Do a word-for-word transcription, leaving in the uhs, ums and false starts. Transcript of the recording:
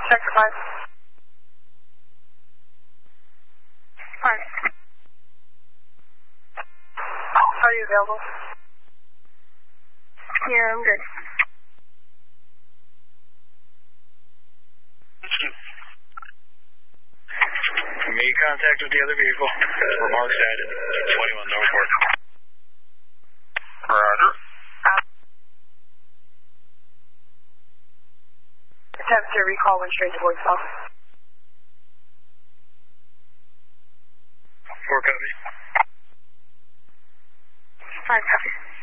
Sector five. Fine. Are you available? Yeah, I'm good. Made contact with the other vehicle. Remarks added. twenty-one Northport. Roger. Attempt to recall went straight to voicemail. Four copies. Five copies.